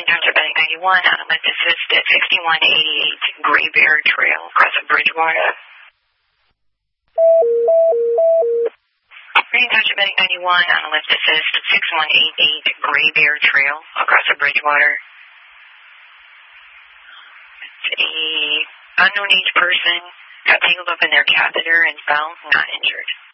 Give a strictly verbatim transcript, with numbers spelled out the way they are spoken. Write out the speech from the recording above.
Township Medic ninety-one on a lift assist at sixty-one eighty-eight Gray Bear Trail across of Bridgewater. Green Township Medic ninety-one on a lift assist at sixty-one eighty-eight Gray Bear Trail across of Bridgewater. It's a unknown age person got tangled up in their catheter and found not injured.